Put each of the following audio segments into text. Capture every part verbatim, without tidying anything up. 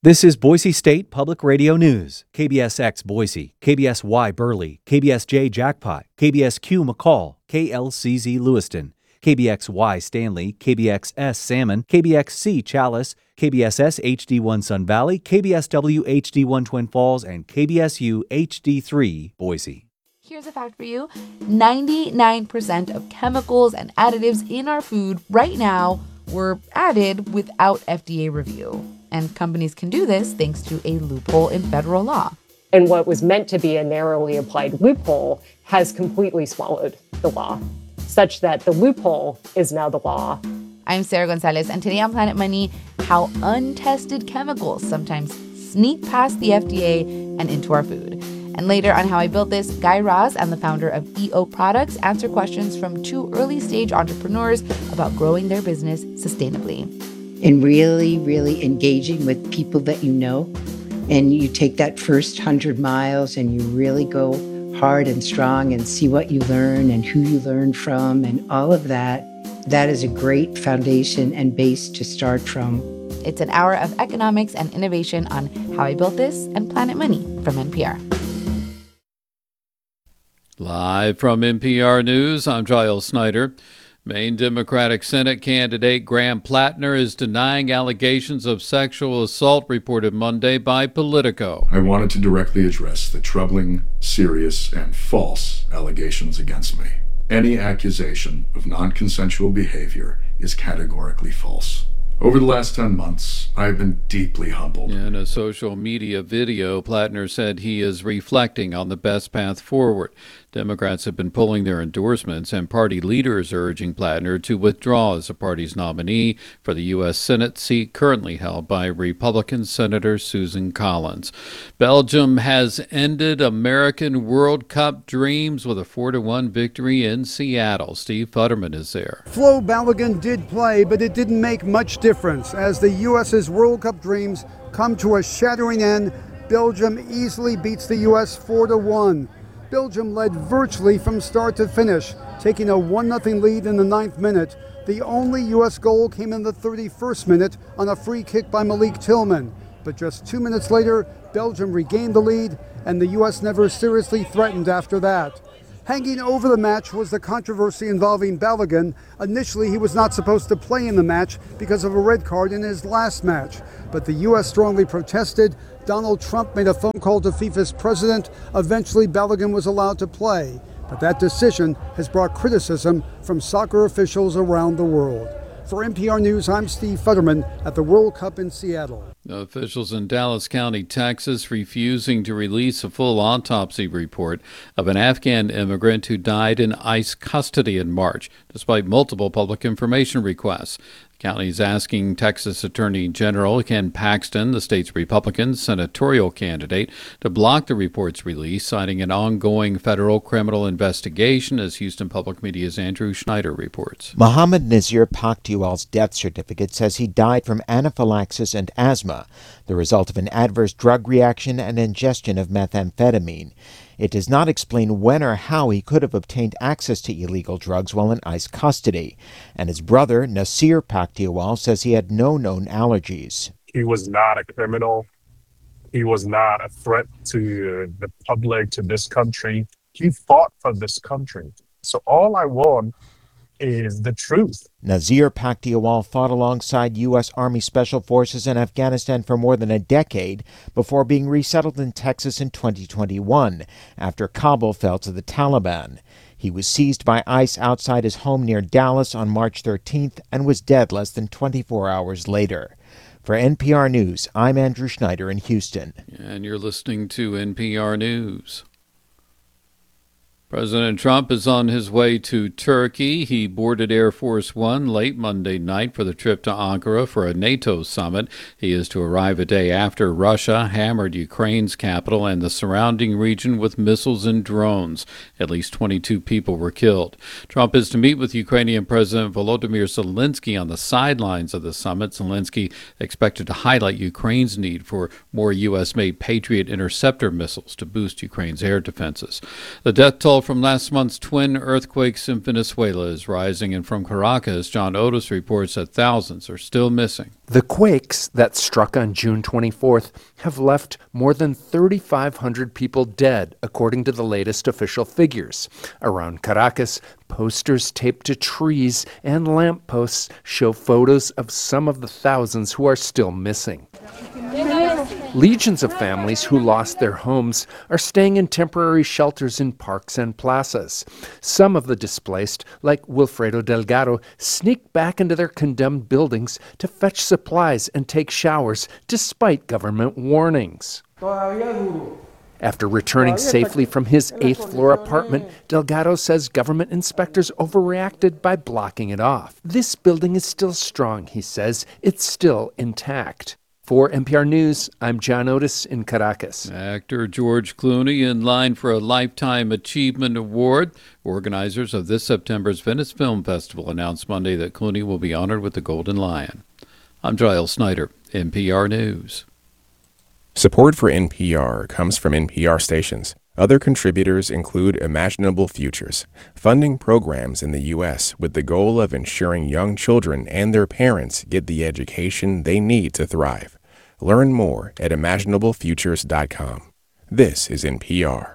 This is Boise State Public Radio News. K B S X Boise, K B S Y Burley, K B S J Jackpot, K B S Q McCall, K L C Z Lewiston, K B X Y Stanley, K B X S Salmon, K B X C Chalice, K B S S H D one Sun Valley, K B S W H D one Twin Falls, and K B S U H D three Boise. Here's a fact for you. ninety-nine percent of chemicals and additives in our food right now were added without F D A review. And companies can do this thanks to a loophole in federal law. And what was meant to be a narrowly applied loophole has completely swallowed the law, such that the loophole is now the law. I'm Sarah Gonzalez, and today on Planet Money, how untested chemicals sometimes sneak past the F D A and into our food. And later on How I Built This, Guy Raz and the founder of E O Products answer questions from two early-stage entrepreneurs about growing their business sustainably. And really, really engaging with people that you know. And you take that first hundred miles and you really go hard and strong and see what you learn and who you learn from and all of that. That is a great foundation and base to start from. It's an hour of economics and innovation on How I Built This and Planet Money from N P R. Live from N P R News, I'm Giles Snyder. Maine Democratic Senate candidate Graham Plattner is denying allegations of sexual assault reported Monday by Politico. I wanted to directly address the troubling, serious, and false allegations against me. Any accusation of non-consensual behavior is categorically false. Over the last ten months, I've been deeply humbled. In a social media video, Plattner said he is reflecting on the best path forward. Democrats have been pulling their endorsements, and party leaders are urging Plattner to withdraw as the party's nominee for the U S Senate seat currently held by Republican Senator Susan Collins. Belgium has ended American World Cup dreams with a four to one victory in Seattle. Steve Futterman is there. Flo Balogun did play, but it didn't make much difference. As the U S's World Cup dreams come to a shattering end, Belgium easily beats the U S four to one. Belgium led virtually from start to finish, taking a one nothing lead in the ninth minute. The only U S goal came in the thirty-first minute on a free kick by Malik Tillman. But just two minutes later, Belgium regained the lead, and the U S never seriously threatened after that. Hanging over the match was the controversy involving Balogun. Initially, he was not supposed to play in the match because of a red card in his last match. But the U S strongly protested. Donald Trump made a phone call to FIFA's president. Eventually, Balogun was allowed to play. But that decision has brought criticism from soccer officials around the world. For N P R News, I'm Steve Futterman at the World Cup in Seattle. Officials in Dallas County, Texas, refusing to release a full autopsy report of an Afghan immigrant who died in ICE custody in March, despite multiple public information requests. The county is asking Texas Attorney General Ken Paxton, the state's Republican senatorial candidate, to block the report's release, citing an ongoing federal criminal investigation, as Houston Public Media's Andrew Schneider reports. Mohammed Nazir Pakhtiwal's death certificate says he died from anaphylaxis and asthma, the result of an adverse drug reaction and ingestion of methamphetamine. It does not explain when or how he could have obtained access to illegal drugs while in ICE custody. And his brother, Nasir Pakhtiwal, says he had no known allergies. He was not a criminal. He was not a threat to the public, to this country. He fought for this country. So all I want is the truth. Nazir Pakhtiwal fought alongside U S Army Special Forces in Afghanistan for more than a decade before being resettled in Texas in twenty twenty-one after Kabul fell to the Taliban. He was seized by ICE outside his home near Dallas on March thirteenth and was dead less than twenty-four hours later. For N P R News, I'm Andrew Schneider in Houston. And you're listening to N P R News. President Trump is on his way to Turkey. He boarded Air Force One late Monday night for the trip to Ankara for a NATO summit. He is to arrive a day after Russia hammered Ukraine's capital and the surrounding region with missiles and drones. At least twenty-two people were killed. Trump is to meet with Ukrainian President Volodymyr Zelensky on the sidelines of the summit. Zelensky expected to highlight Ukraine's need for more U S-made Patriot interceptor missiles to boost Ukraine's air defenses. The death toll toll from last month's twin earthquakes in Venezuela is rising, and from Caracas, John Otis reports that thousands are still missing. The quakes that struck on June twenty-fourth have left more than thirty-five hundred people dead, according to the latest official figures. Around Caracas, posters taped to trees and lampposts show photos of some of the thousands who are still missing. Legions of families who lost their homes are staying in temporary shelters in parks and plazas. Some of the displaced, like Wilfredo Delgado, sneak back into their condemned buildings to fetch supplies and take showers despite government warnings. After returning safely from his eighth floor apartment, Delgado says government inspectors overreacted by blocking it off. This building is still strong, he says. It's still intact. For N P R News, I'm John Otis in Caracas. Actor George Clooney in line for a Lifetime Achievement Award. Organizers of this September's Venice Film Festival announced Monday that Clooney will be honored with the Golden Lion. I'm Giles Snyder, N P R News. Support for N P R comes from N P R stations. Other contributors include Imaginable Futures, funding programs in the U S with the goal of ensuring young children and their parents get the education they need to thrive. Learn more at imaginable futures dot com. This is N P R.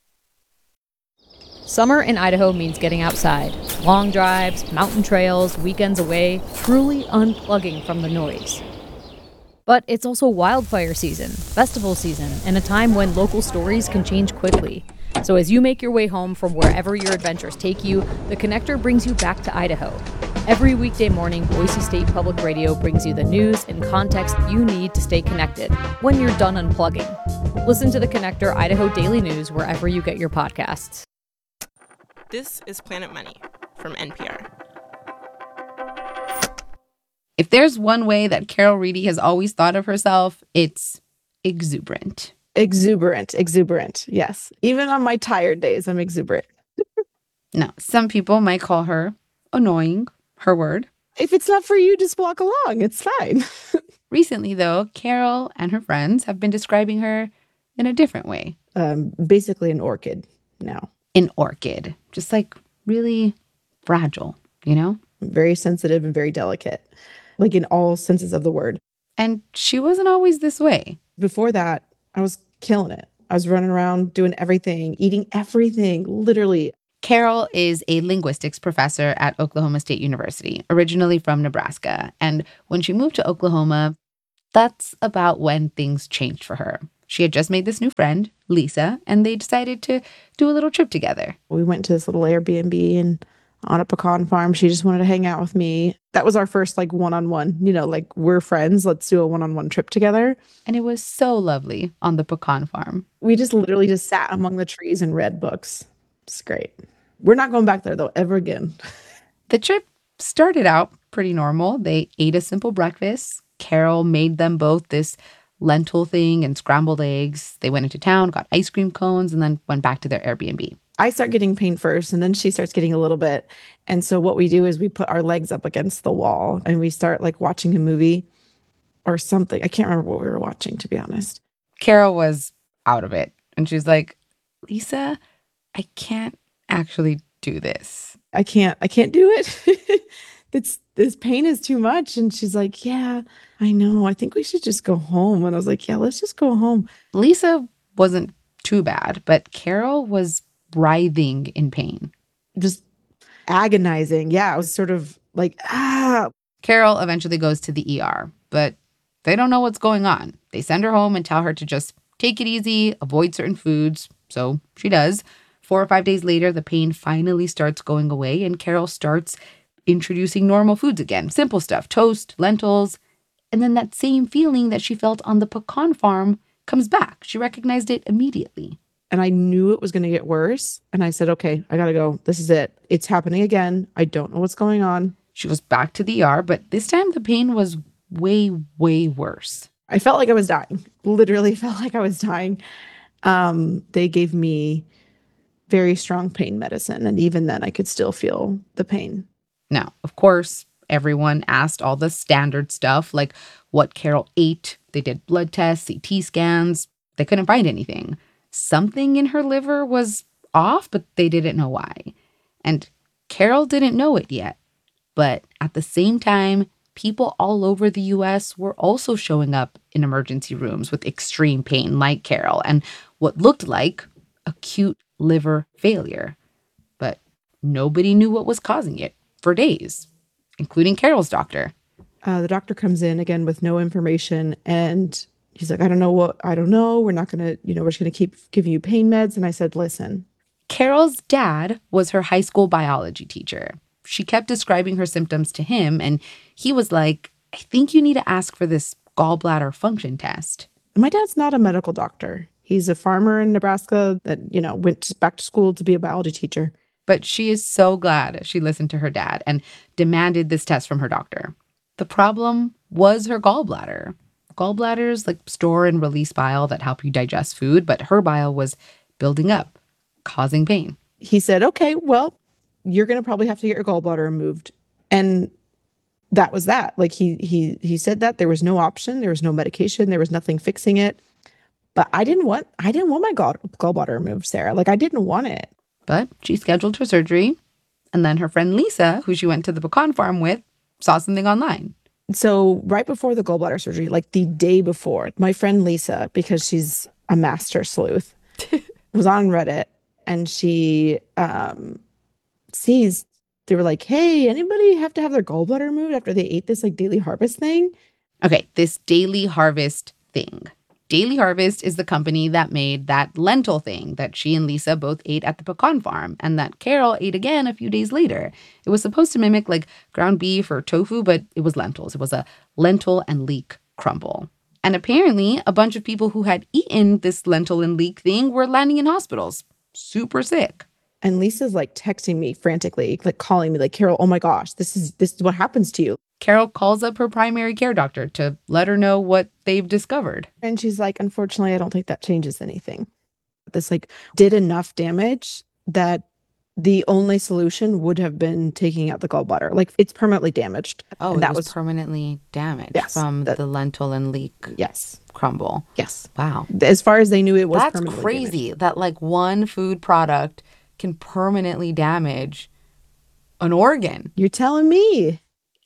Summer in Idaho means getting outside. Long drives, mountain trails, weekends away, truly unplugging from the noise. But it's also wildfire season, festival season, and a time when local stories can change quickly. So as you make your way home from wherever your adventures take you, The Connector brings you back to Idaho. Every weekday morning, Boise State Public Radio brings you the news and context you need to stay connected when you're done unplugging. Listen to The Connector Idaho Daily News wherever you get your podcasts. This is Planet Money from N P R. If there's one way that Carol Reedy has always thought of herself, it's exuberant. Exuberant, exuberant, yes. Even on my tired days, I'm exuberant. Now, some people might call her annoying, her word. If it's not for you, just walk along. It's fine. Recently, though, Carol and her friends have been describing her in a different way. Um, basically an orchid now. An orchid. Just like really fragile, you know? Very sensitive and very delicate. Like in all senses of the word. And she wasn't always this way. Before that, I was killing it. I was running around doing everything, eating everything, literally. Carol is a linguistics professor at Oklahoma State University, originally from Nebraska. And when she moved to Oklahoma, that's about when things changed for her. She had just made this new friend, Lisa, and they decided to do a little trip together. We went to this little Airbnb and on a pecan farm. She just wanted to hang out with me. That was our first like one-on-one, you know, like we're friends. Let's do a one-on-one trip together. And it was so lovely on the pecan farm. We just literally just sat among the trees and read books. It's great. We're not going back there though, ever again. The trip started out pretty normal. They ate a simple breakfast. Carol made them both this lentil thing and scrambled eggs. They went into town, got ice cream cones, and then went back to their Airbnb. I start getting pain first, and then she starts getting a little bit. And so what we do is we put our legs up against the wall, and we start like watching a movie or something. I can't remember what we were watching, to be honest. Carol was out of it. And she's like, Lisa, I can't actually do this. I can't, I can't do it. It's, this pain is too much. And she's like, yeah, I know. I think we should just go home. And I was like, yeah, let's just go home. Lisa wasn't too bad, but Carol was writhing in pain. Just agonizing. Yeah, I was sort of like, ah. Carol eventually goes to the E R, but they don't know what's going on. They send her home and tell her to just take it easy, avoid certain foods. So she does. Four or five days later, the pain finally starts going away, and Carol starts introducing normal foods again. Simple stuff, toast, lentils. And then that same feeling that she felt on the pecan farm comes back. She recognized it immediately. And I knew it was going to get worse. And I said, okay, I got to go. This is it. It's happening again. I don't know what's going on. She goes back to the E R, but this time the pain was way, way worse. I felt like I was dying. Literally felt like I was dying. Um, they gave me very strong pain medicine. And even then I could still feel the pain. Now, of course, everyone asked all the standard stuff, like what Carol ate. They did blood tests, C T scans. They couldn't find anything. Something in her liver was off, but they didn't know why. And Carol didn't know it yet. But at the same time, people all over the U S were also showing up in emergency rooms with extreme pain like Carol and what looked like acute liver failure. But nobody knew what was causing it for days, including Carol's doctor. Uh, the doctor comes in again with no information, and he's like, I don't know what, I don't know. We're not going to, you know, we're just going to keep giving you pain meds. And I said, listen. Carol's dad was her high school biology teacher. She kept describing her symptoms to him, and he was like, I think you need to ask for this gallbladder function test. My dad's not a medical doctor. He's a farmer in Nebraska that, you know, went back to school to be a biology teacher. But she is so glad she listened to her dad and demanded this test from her doctor. The problem was her gallbladder. Gallbladders like store and release bile that help you digest food, but her bile was building up, causing pain. He said, okay, well, you're going to probably have to get your gallbladder removed. And that was that. Like he he he said that there was no option, there was no medication, there was nothing fixing it. But I didn't want I didn't want my gall, gallbladder removed, Sarah. Like I didn't want it. But she scheduled her surgery, and then her friend Lisa, who she went to the pecan farm with, saw something online. So right before the gallbladder surgery, like the day before, my friend Lisa, because she's a master sleuth, was on Reddit, and she um, sees, they were like, hey, anybody have to have their gallbladder removed after they ate this like Daily Harvest thing? Okay, this Daily Harvest thing. Daily Harvest is the company that made that lentil thing that she and Lisa both ate at the pecan farm and that Carol ate again a few days later. It was supposed to mimic like ground beef or tofu, but it was lentils. It was a lentil and leek crumble. And apparently a bunch of people who had eaten this lentil and leek thing were landing in hospitals, super sick. And Lisa's like texting me frantically, like calling me like, Carol, oh my gosh, this is this is what happens to you. Carol calls up her primary care doctor to let her know what they've discovered. And she's like, unfortunately, I don't think that changes anything. This like did enough damage that the only solution would have been taking out the gallbladder. Like it's permanently damaged. Oh, and it that was, was permanently damaged yes, from that, the lentil and leek yes. crumble. Yes. Wow. As far as they knew, it was That's permanently crazy damaged. that like one food product can permanently damage an organ. You're telling me.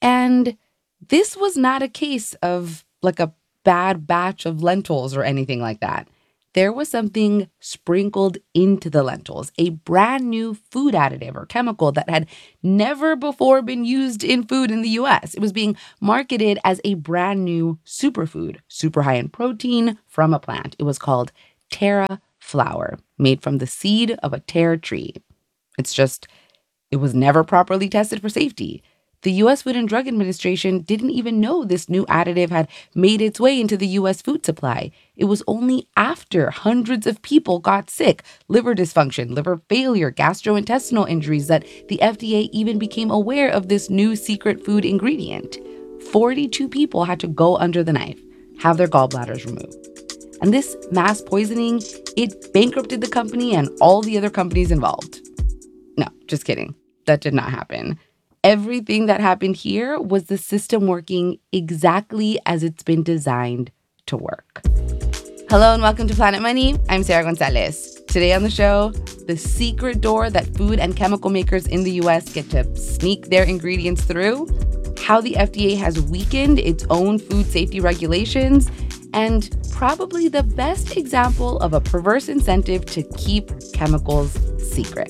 And this was not a case of like a bad batch of lentils or anything like that. There was something sprinkled into the lentils, a brand new food additive or chemical that had never before been used in food in the U S. It was being marketed as a brand new superfood, super high in protein from a plant. It was called Terra flour, made from the seed of a terra tree. It's just, it was never properly tested for safety. The U S Food and Drug Administration didn't even know this new additive had made its way into the U S food supply. It was only after hundreds of people got sick, liver dysfunction, liver failure, gastrointestinal injuries, that the F D A even became aware of this new secret food ingredient. forty-two people had to go under the knife, have their gallbladders removed. And this mass poisoning, it bankrupted the company and all the other companies involved. No, just kidding. That did not happen. Everything that happened here was the system working exactly as it's been designed to work. Hello and welcome to Planet Money. I'm Sarah Gonzalez. Today on the show, the secret door that food and chemical makers in the U S get to sneak their ingredients through, how the F D A has weakened its own food safety regulations, and probably the best example of a perverse incentive to keep chemicals secret.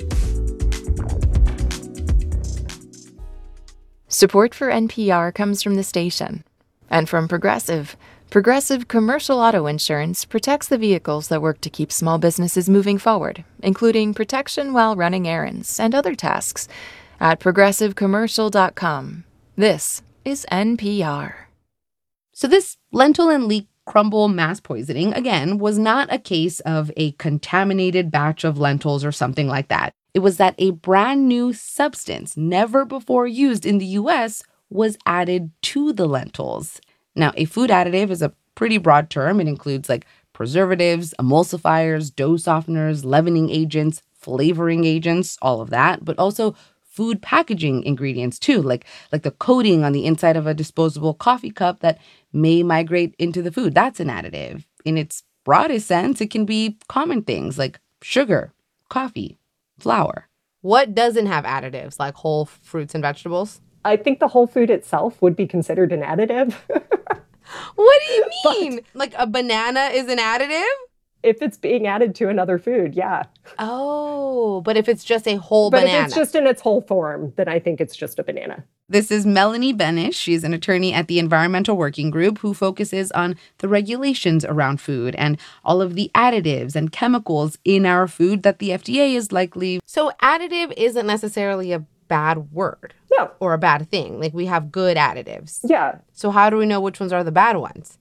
Support for N P R comes from the station and from Progressive. Progressive Commercial Auto Insurance protects the vehicles that work to keep small businesses moving forward, including protection while running errands and other tasks. At progressive commercial dot com. This is N P R. So this lentil and leek crumble mass poisoning, again, was not a case of a contaminated batch of lentils or something like that. It was that a brand new substance, never before used in the U S, was added to the lentils. Now, a food additive is a pretty broad term. It includes like preservatives, emulsifiers, dough softeners, leavening agents, flavoring agents, all of that, but also food packaging ingredients too, like, like the coating on the inside of a disposable coffee cup that may migrate into the food. That's an additive. In its broadest sense, it can be common things like sugar, coffee, flour. What doesn't have additives, like whole fruits and vegetables? I think the whole food itself would be considered an additive. What do you mean? But, like a banana is an additive? If it's being added to another food, yeah. Oh, but if it's just a whole but banana. But if it's just in its whole form, then I think it's just a banana. This is Melanie Benish. She's an attorney at the Environmental Working Group who focuses on the regulations around food and all of the additives and chemicals in our food that the F D A is likely. So additive isn't necessarily a bad word. No. Or a bad thing. Like we have good additives. Yeah. So how do we know which ones are the bad ones?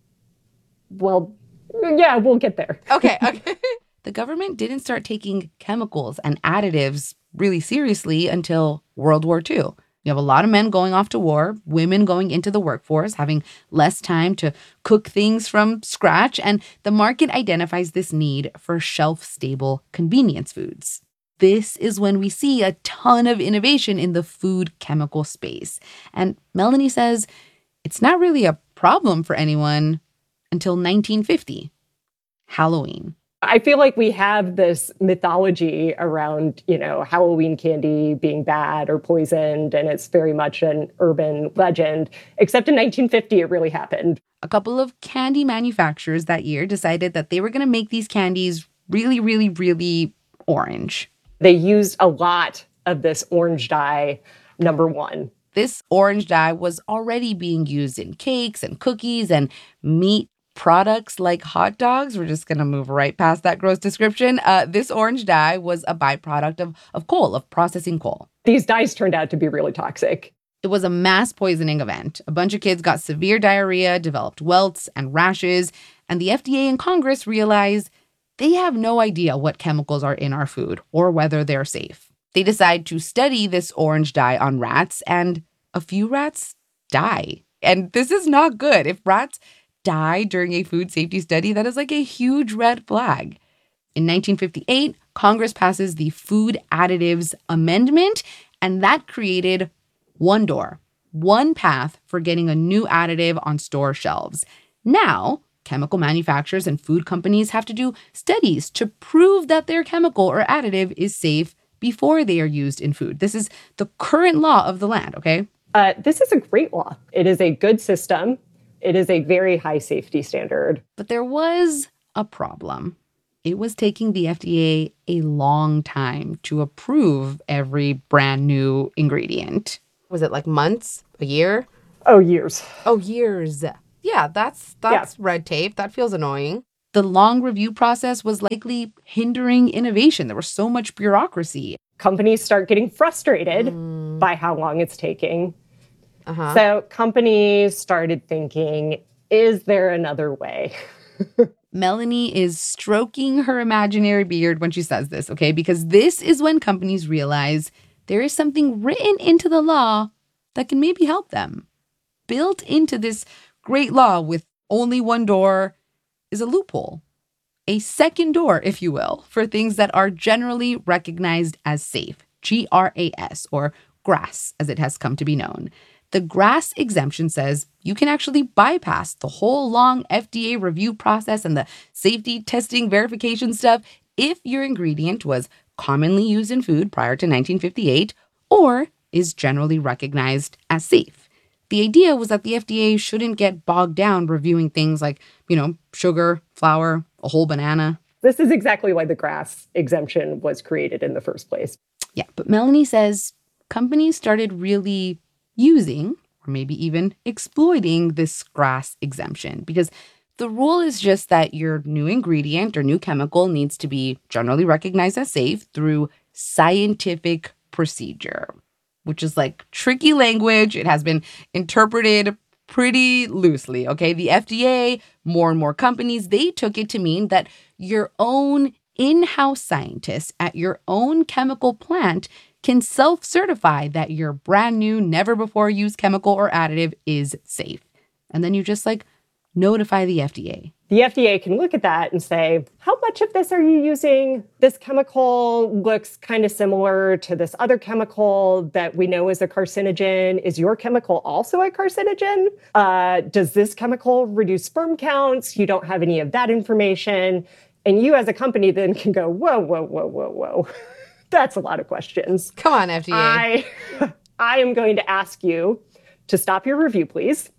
Well, yeah, we'll get there. Okay, okay. The government didn't start taking chemicals and additives really seriously until World War Two. You have a lot of men going off to war, women going into the workforce, having less time to cook things from scratch, and the market identifies this need for shelf-stable convenience foods. This is when we see a ton of innovation in the food chemical space. And Melanie says it's not really a problem for anyone until nineteen fifty, Halloween. I feel like we have this mythology around, you know, Halloween candy being bad or poisoned, and it's very much an urban legend, except in nineteen fifty, it really happened. A couple of candy manufacturers that year decided that they were going to make these candies really, really, really orange. They used a lot of this orange dye, number one. This orange dye was already being used in cakes and cookies and meat products like hot dogs. We're just going to move right past that gross description. Uh, this orange dye was a byproduct of, of coal, of processing coal. These dyes turned out to be really toxic. It was a mass poisoning event. A bunch of kids got severe diarrhea, developed welts and rashes, and the F D A and Congress realized they have no idea what chemicals are in our food or whether they're safe. They decide to study this orange dye on rats, and a few rats die. And this is not good. If rats die during a food safety study, that is like a huge red flag. In nineteen fifty-eight, Congress passes the Food Additives Amendment, and that created one door, one path for getting a new additive on store shelves. Now, chemical manufacturers and food companies have to do studies to prove that their chemical or additive is safe before they are used in food. This is the current law of the land, okay? Uh, this is a great law. It is a good system. It is a very high safety standard. But there was a problem. It was taking the F D A a long time to approve every brand new ingredient. Was it like months? A year? Oh, years. Oh, years. Yeah, that's that's yeah. red tape. That feels annoying. The long review process was likely hindering innovation. There was so much bureaucracy. Companies start getting frustrated mm. by how long it's taking. Uh-huh. So companies started thinking, is there another way? Melanie is stroking her imaginary beard when she says this, okay? Because this is when companies realize there is something written into the law that can maybe help them. Built into this great law with only one door is a loophole. A second door, if you will, for things that are generally recognized as safe. G R A S, or GRAS, as it has come to be known. The GRAS exemption says you can actually bypass the whole long F D A review process and the safety testing verification stuff if your ingredient was commonly used in food prior to nineteen fifty-eight or is generally recognized as safe. The idea was that the F D A shouldn't get bogged down reviewing things like, you know, sugar, flour, a whole banana. This is exactly why the GRAS exemption was created in the first place. Yeah, but Melanie says companies started really using, or maybe even exploiting, this GRAS exemption because the rule is just that your new ingredient or new chemical needs to be generally recognized as safe through scientific procedure, which is like tricky language. It has been interpreted pretty loosely, okay? The F D A, more and more companies, they took it to mean that your own in-house scientists at your own chemical plant can self-certify that your brand new, never-before-used chemical or additive is safe. And then you just, like, notify the F D A. The F D A can look at that and say, how much of this are you using? This chemical looks kind of similar to this other chemical that we know is a carcinogen. Is your chemical also a carcinogen? Uh, does this chemical reduce sperm counts? You don't have any of that information. And you as a company then can go, whoa, whoa, whoa, whoa, whoa. That's a lot of questions. Come on, F D A. I, I am going to ask you to stop your review, please.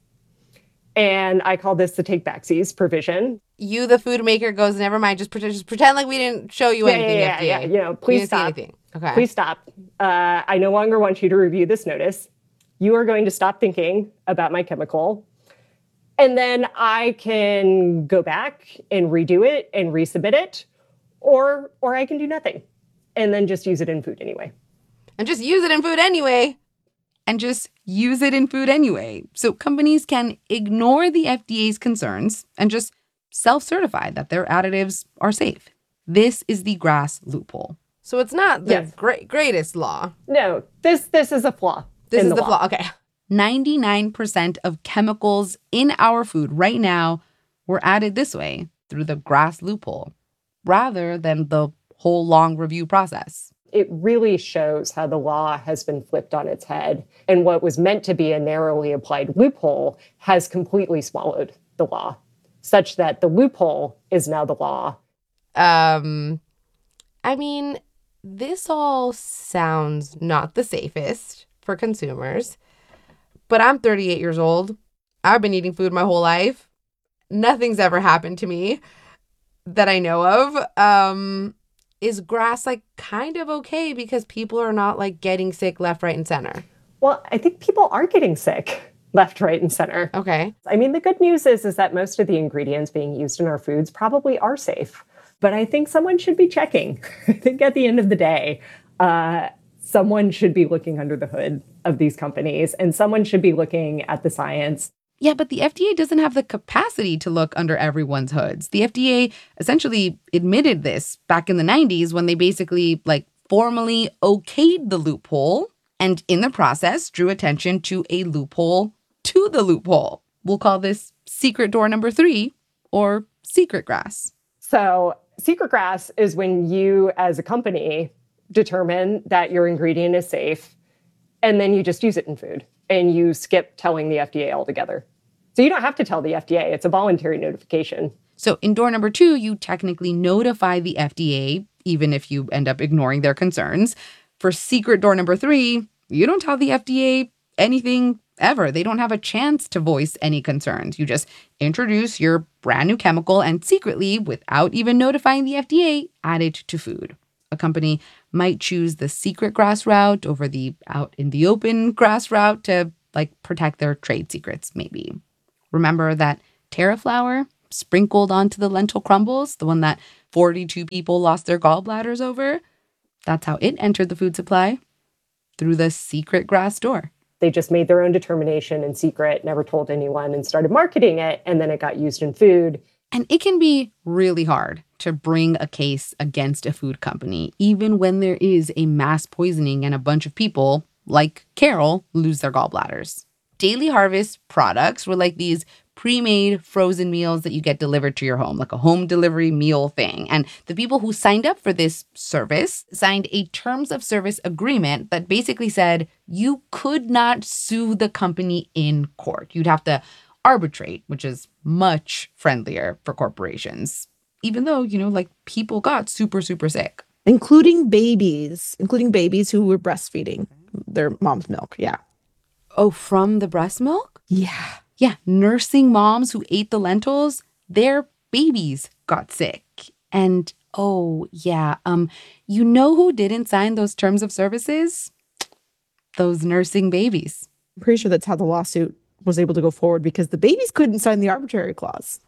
And I call this the take backsies provision. You, the food maker, goes, never mind, just pretend, just pretend like we didn't show you Yeah, anything, yeah, F D A. yeah, yeah. You know, please We didn't see stop. anything. Okay. Please stop. Uh, I no longer want you to review this notice. You are going to stop thinking about my chemical. And then I can go back and redo it and resubmit it, or or I can do nothing and then just use it in food anyway. And just use it in food anyway. And just use it in food anyway. So companies can ignore the F D A's concerns and just self-certify that their additives are safe. This is the GRAS loophole. So it's not the Yes. great, greatest law. No, this this is a flaw. This in is the, law. flaw. Okay. ninety-nine percent of chemicals in our food right now were added this way through the GRAS loophole rather than the whole long review process. It really shows how the law has been flipped on its head, and what was meant to be a narrowly applied loophole has completely swallowed the law, such that the loophole is now the law. Um, I mean, this all sounds not the safest for consumers, but I'm thirty-eight years old. I've been eating food my whole life. Nothing's ever happened to me that I know of. Um, is GRAS like kind of okay because people are not like getting sick left, right, and center? Well, I think people are getting sick left, right, and center. Okay. I mean, the good news is, is that most of the ingredients being used in our foods probably are safe. But I think someone should be checking. I think at the end of the day, uh, someone should be looking under the hood of these companies, and someone should be looking at the science. Yeah, but the F D A doesn't have the capacity to look under everyone's hoods. The F D A essentially admitted this back in the nineties when they basically like formally okayed the loophole and in the process drew attention to a loophole to the loophole. We'll call this secret door number three or secret GRAS. So secret GRAS is when you as a company determine that your ingredient is safe and then you just use it in food and you skip telling the F D A altogether. So you don't have to tell the F D A. It's a voluntary notification. So in door number two, you technically notify the F D A, even if you end up ignoring their concerns. For secret door number three, you don't tell the F D A anything ever. They don't have a chance to voice any concerns. You just introduce your brand new chemical and secretly, without even notifying the F D A, add it to food. A company might choose the secret GRAS route over the out in the open GRAS route to like protect their trade secrets, maybe. Remember that Terra flour sprinkled onto the lentil crumbles, the one that forty-two people lost their gallbladders over? That's how it entered the food supply, through the secret GRAS door. They just made their own determination in secret, never told anyone, and started marketing it, and then it got used in food. And it can be really hard to bring a case against a food company, even when there is a mass poisoning and a bunch of people, like Carol, lose their gallbladders. Daily Harvest products were like these pre-made frozen meals that you get delivered to your home, like a home delivery meal thing. And the people who signed up for this service signed a terms of service agreement that basically said you could not sue the company in court. You'd have to arbitrate, which is much friendlier for corporations, even though, you know, like people got super, super sick. Including babies, including babies who were breastfeeding their mom's milk. Yeah. Oh, from the breast milk? Yeah. Yeah. Nursing moms who ate the lentils, their babies got sick. And oh, yeah. Um, you know who didn't sign those terms of services? Those nursing babies. I'm pretty sure that's how the lawsuit was able to go forward because the babies couldn't sign the arbitrary clause.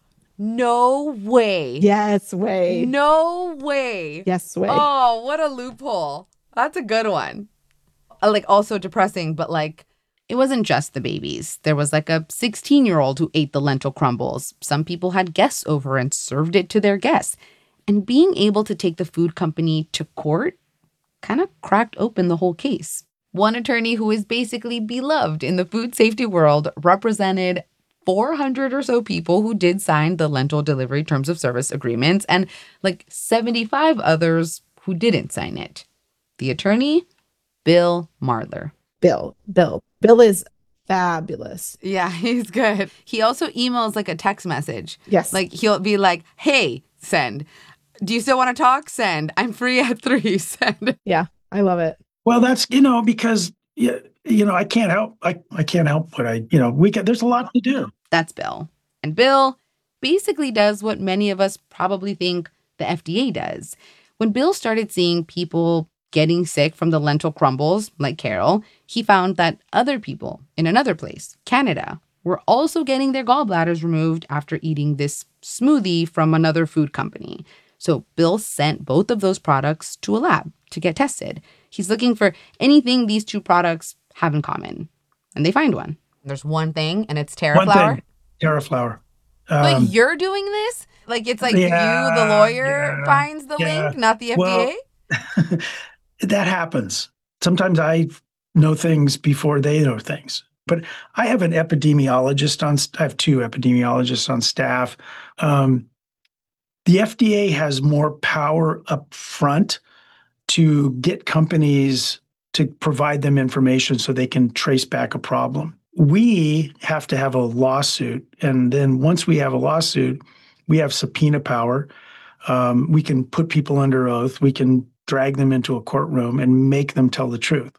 No way. Yes, way. No way. Yes, way. Oh, what a loophole. That's a good one. Uh, like also depressing, but like it wasn't just the babies. There was like a sixteen-year-old who ate the lentil crumbles. Some people had guests over and served it to their guests. And being able to take the food company to court kind of cracked open the whole case. One attorney who is basically beloved in the food safety world represented four hundred or so people who did sign the lentil delivery terms of service agreements and like seventy-five others who didn't sign it. The attorney, Bill Marler. Bill, Bill, Bill is fabulous. Yeah, he's good. He also emails like a text message. Yes. Like he'll be like, hey, send. Do you still want to talk? Send. I'm free at three. Send. Yeah, I love it. Well, that's, you know, because, you know, I can't help, I, I can't help what I, you know, we get, there's a lot to do. That's Bill. And Bill basically does what many of us probably think the F D A does. When Bill started seeing people getting sick from the lentil crumbles, like Carol, he found that other people in another place, Canada, were also getting their gallbladders removed after eating this smoothie from another food company. So Bill sent both of those products to a lab to get tested. He's looking for anything these two products have in common. And they find one. There's one thing, and it's One TerraFlower. thing, TerraFlower. But Um, you're doing this? Like, it's like yeah, you, the lawyer, yeah, finds the yeah. link, not the F D A? Well, that happens. Sometimes I know things before they know things. But I have an epidemiologist on, I have two epidemiologists on staff. Um, the F D A has more power up front to get companies to provide them information so they can trace back a problem. We have to have a lawsuit. And then once we have a lawsuit, we have subpoena power. Um, we can put people under oath. We can drag them into a courtroom and make them tell the truth.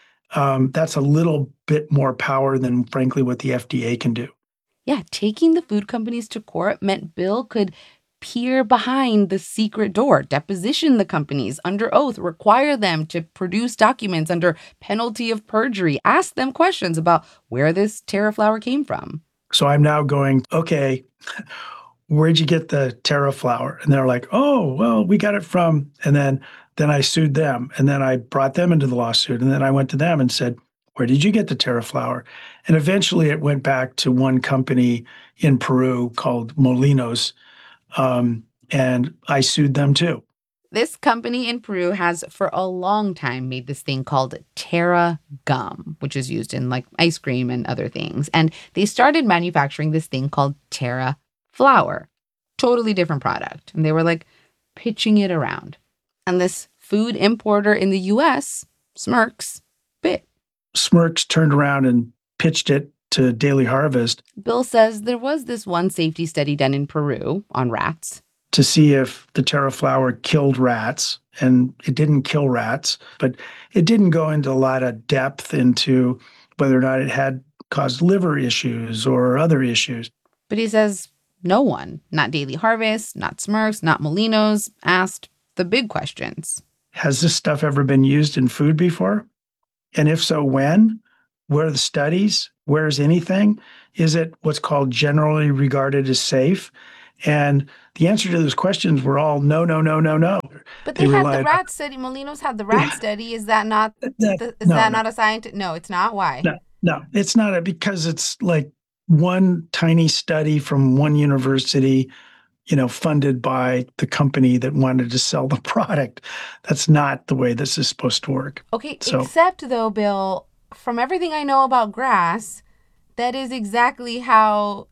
Um, that's a little bit more power than, frankly, what the F D A can do. Yeah, taking the food companies to court meant Bill could peer behind the secret door, deposition the companies under oath, require them to produce documents under penalty of perjury, ask them questions about where this TerraFlower came from. So I'm now going, okay, where'd you get the TerraFlower? And they're like, oh, well, we got it from, and then then I sued them. And then I brought them into the lawsuit. And then I went to them and said, where did you get the TerraFlower? And eventually it went back to one company in Peru called Molinos. Um, and I sued them too. This company in Peru has for a long time made this thing called Terra Gum, which is used in like ice cream and other things. And they started manufacturing this thing called Terra Flour. Totally different product. And they were like pitching it around. And this food importer in the U S, Smirks, bit. Smirks turned around and pitched it to Daily Harvest. Bill says there was this one safety study done in Peru on rats to see if the TerraFlower killed rats, and it didn't kill rats, but it didn't go into a lot of depth into whether or not it had caused liver issues or other issues. But he says no one, not Daily Harvest, not Smirks, not Molinos, asked the big questions. Has this stuff ever been used in food before? And if so, when? Where are the studies? Where's anything? Is it what's called generally regarded as safe? And the answer to those questions were all no, no, no, no, no. But they, they had the on, rat study. Molinos had the rat study. Is that not? That, the, is no, that no. not a scientist? No, it's not. Why? No, no, it's not a, because it's like one tiny study from one university, you know, funded by the company that wanted to sell the product. That's not the way this is supposed to work. Okay, so, except though, Bill, from everything I know about grass, that is exactly how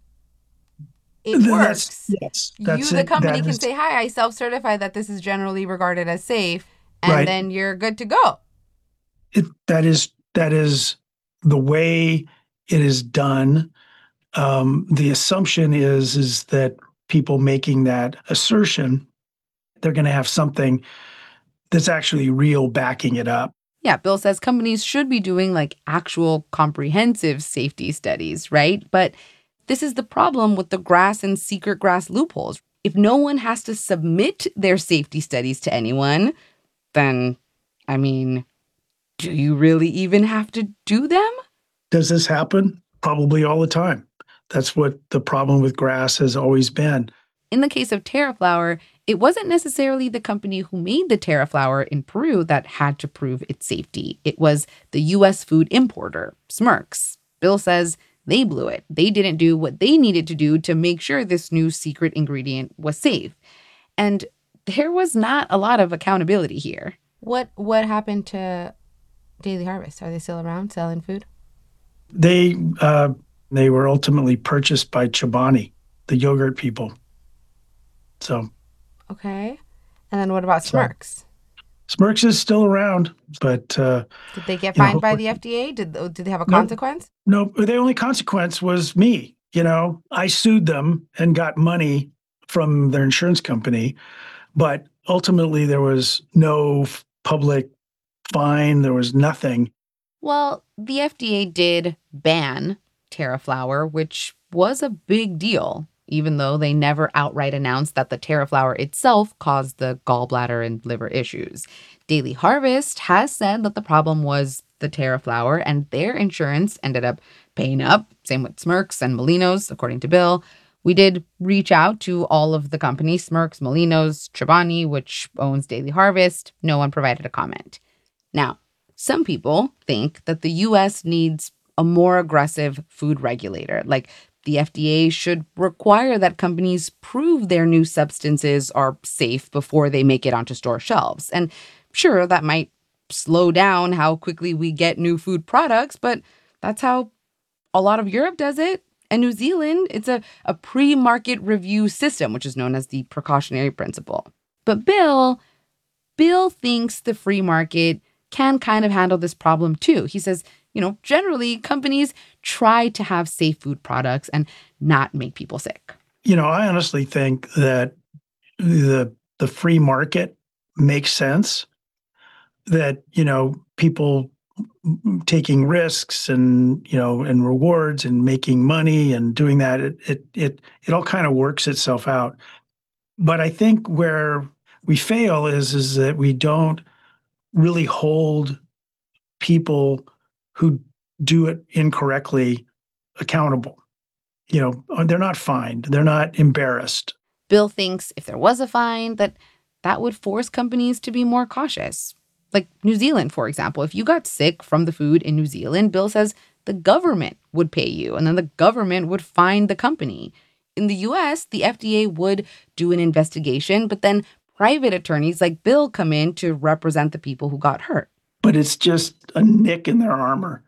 it that's, works. Yes, that's you, the it. company, that can is, say, hi, I self-certify that this is generally regarded as safe, and right. then you're good to go. It, that is that is the way it is done. Um, the assumption is is that people making that assertion, they're going to have something that's actually real backing it up. Yeah, Bill says companies should be doing like actual comprehensive safety studies, right? But this is the problem with the grass and secret grass loopholes. If no one has to submit their safety studies to anyone, then, I mean, do you really even have to do them? Does this happen? Probably all the time. That's what the problem with grass has always been. In the case of TerraFlower, it wasn't necessarily the company who made the TerraFlower in Peru that had to prove its safety. It was the U S food importer, Smirks. Bill says they blew it. They didn't do what they needed to do to make sure this new secret ingredient was safe. And there was not a lot of accountability here. What what happened to Daily Harvest? Are they still around selling food? They uh, they were ultimately purchased by Chobani, the yogurt people. So, okay. And then what about Smirks? So, Smirks is still around, but uh, did they get fined know, by the F D A? Did did they have a consequence? No, no, the only consequence was me. You know, I sued them and got money from their insurance company, But ultimately, there was no f- public fine. There was nothing. Well, the F D A did ban TerraFlower, which was a big deal, even though they never outright announced that the TerraFlower itself caused the gallbladder and liver issues. Daily Harvest has said that the problem was the TerraFlower, and their insurance ended up paying up. Same with Smirks and Molinos, according to Bill. We did reach out to all of the companies, Smirks, Molinos, Chobani, which owns Daily Harvest. No one provided a comment. Now, some people think that the U S needs a more aggressive food regulator, like the F D A should require that companies prove their new substances are safe before they make it onto store shelves. And sure, that might slow down how quickly we get new food products, but that's how a lot of Europe does it. And New Zealand, it's a, a pre-market review system, which is known as the precautionary principle. But Bill, Bill thinks the free market can kind of handle this problem too. He says, you know, generally companies try to have safe food products and not make people sick. You know, I honestly think that the the free market makes sense. That, you know, people taking risks and, you know, and rewards and making money and doing that, it it it, it all kind of works itself out. But I think where we fail is is that we don't really hold people who do it incorrectly accountable. You know, they're not fined. They're not embarrassed. Bill thinks if there was a fine, that that would force companies to be more cautious. Like New Zealand, for example, if you got sick from the food in New Zealand, Bill says the government would pay you and then the government would fine the company. In the U S, the F D A would do an investigation, but then private attorneys like Bill come in to represent the people who got hurt. But it's just a nick in their armor.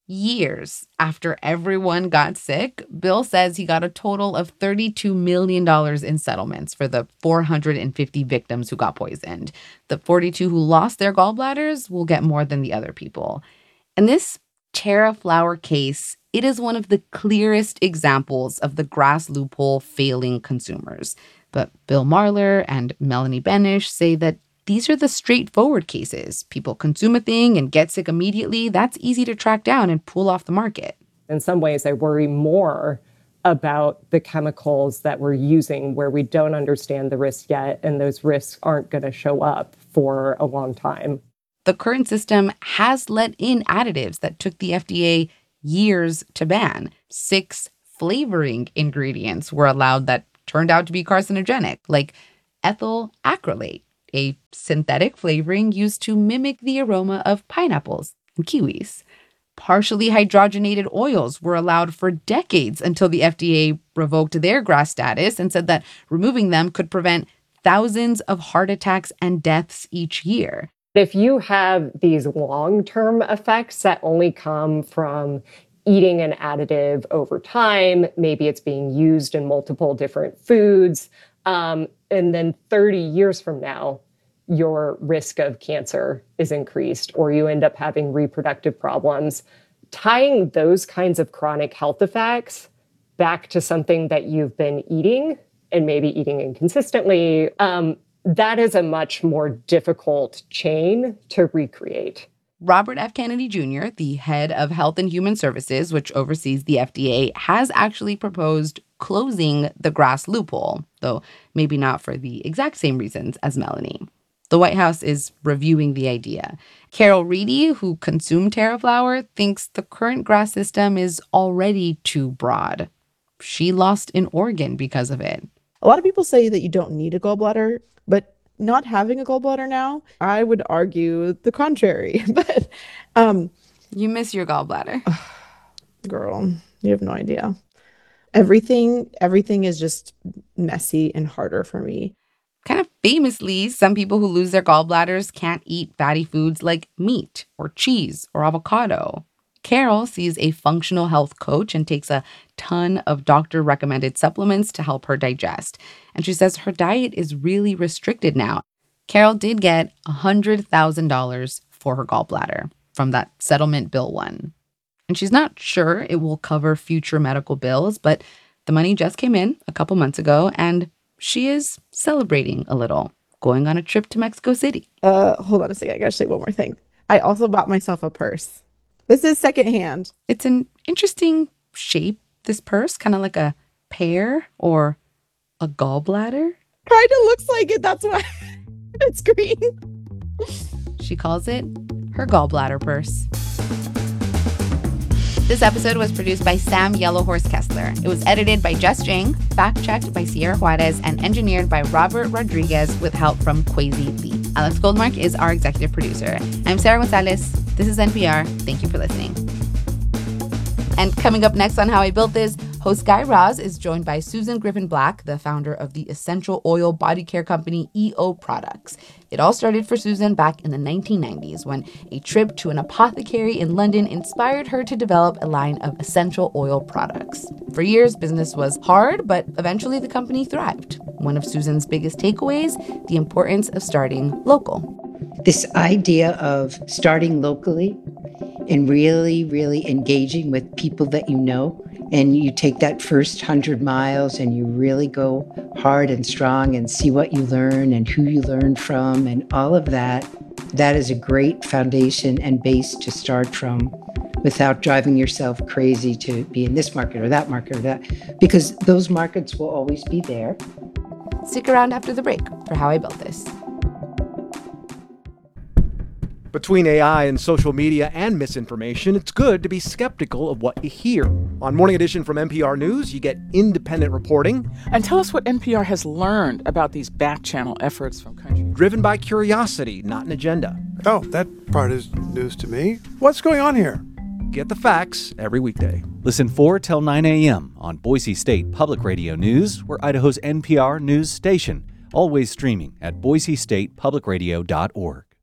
Years after everyone got sick, Bill says he got a total of thirty-two million dollars in settlements for the four hundred fifty victims who got poisoned. The forty-two who lost their gallbladders will get more than the other people. And this TerraFlower case, it is one of the clearest examples of the grass loophole failing consumers. But Bill Marler and Melanie Benish say that these are the straightforward cases. People consume a thing and get sick immediately. That's easy to track down and pull off the market. In some ways, I worry more about the chemicals that we're using where we don't understand the risks yet, and those risks aren't going to show up for a long time. The current system has let in additives that took the F D A years to ban. Six flavoring ingredients were allowed that turned out to be carcinogenic, like ethyl acrylate, a synthetic flavoring used to mimic the aroma of pineapples and kiwis. Partially hydrogenated oils were allowed for decades until the F D A revoked their GRAS status and said that removing them could prevent thousands of heart attacks and deaths each year. If you have these long-term effects that only come from eating an additive over time, maybe it's being used in multiple different foods, um, and then thirty years from now, your risk of cancer is increased or you end up having reproductive problems. Tying those kinds of chronic health effects back to something that you've been eating and maybe eating inconsistently, um, that is a much more difficult chain to recreate. Robert F. Kennedy Junior, the head of Health and Human Services, which oversees the F D A, has actually proposed closing the GRAS loophole, though maybe not for the exact same reasons as Melanie. The White House is reviewing the idea. Carol Reedy, who consumed TerraFlower, thinks the current GRAS system is already too broad. She lost an organ because of it. A lot of people say that you don't need a gallbladder, but not having a gallbladder now, I would argue the contrary. But um, you miss your gallbladder. Girl, you have no idea. Everything, everything is just messy and harder for me. Kind of famously, some people who lose their gallbladders can't eat fatty foods like meat or cheese or avocado. Carol sees a functional health coach and takes a ton of doctor-recommended supplements to help her digest. And she says her diet is really restricted now. Carol did get one hundred thousand dollars for her gallbladder from that settlement Bill won. And she's not sure it will cover future medical bills, but the money just came in a couple months ago, and she is celebrating a little. going on a trip to Mexico City. Uh, hold on a second. I gotta say one more thing. I also bought myself a purse. This is secondhand. It's an interesting shape, this purse, kind of like a pear or a gallbladder. Kind of looks like it. That's why it's green. She calls it her gallbladder purse. This episode was produced by Sam Yellowhorse Kessler. It was edited by Jess Jang, fact-checked by Sierra Juarez, and engineered by Robert Rodriguez with help from Kwesi Lee. Alex Goldmark is our executive producer. I'm Sarah Gonzalez. This is N P R. Thank you for listening. And coming up next on How I Built This, host Guy Raz is joined by Susan Griffin Black, the founder of the essential oil body care company E O Products. It all started for Susan back in the nineteen nineties when a trip to an apothecary in London inspired her to develop a line of essential oil products. For years, business was hard, but eventually the company thrived. One of Susan's biggest takeaways, the importance of starting local. This idea of starting locally and really, really engaging with people that you know, and you take that first hundred miles and you really go hard and strong and see what you learn and who you learn from and all of that, that is a great foundation and base to start from without driving yourself crazy to be in this market or that market or that, because those markets will always be there. Stick around after the break for How I Built This. Between A I and social media and misinformation, it's good to be skeptical of what you hear. On Morning Edition from N P R News, you get independent reporting. And tell us what N P R has learned about these back-channel efforts from countries. Driven by curiosity, not an agenda. Oh, that part is news to me. What's going on here? Get the facts every weekday. Listen four till nine a.m. on Boise State Public Radio News, or Idaho's N P R News station. Always streaming at boise state public radio dot org.